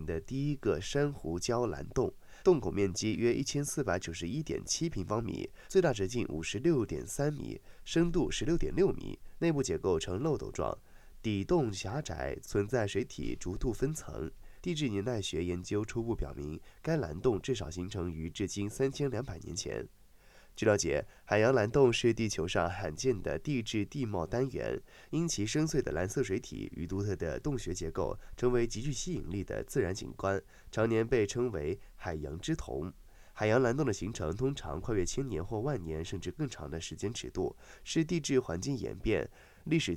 的第一个珊瑚礁蓝洞，洞口面积约1491.7平方米，最大直径56.3米，深度16.6米，内部结构呈漏斗状，底洞狭窄，存在水体逐度分层。地质年代学研究初步表明，该蓝洞至少形成于至今3200年前。据了解，海洋蓝洞是地球上罕见的地质地貌单元，因其深邃的蓝色水体与独特的洞穴结构，成为极具吸引力的自然景观，常年被称为海洋之瞳。海洋蓝洞的形成通常跨越1000年或万年甚至更长的时间尺度，是地质环境演变、历史